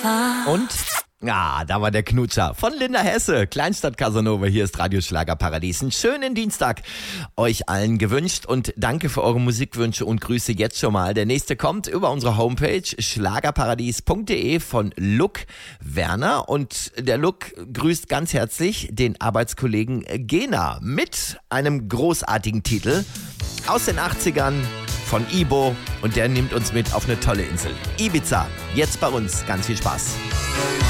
Und? Ja, da war der Knutscher von Linda Hesse. Kleinstadt Casanova, hier ist Radio Schlagerparadies. Einen schönen Dienstag euch allen gewünscht und danke für eure Musikwünsche und Grüße jetzt schon mal. Der nächste kommt über unsere Homepage schlagerparadies.de von Luc Werner und der Luc grüßt ganz herzlich den Arbeitskollegen Gena mit einem großartigen Titel aus den 80ern von Ibo und der nimmt uns mit auf eine tolle Insel. Ibiza, jetzt bei uns. Ganz viel Spaß.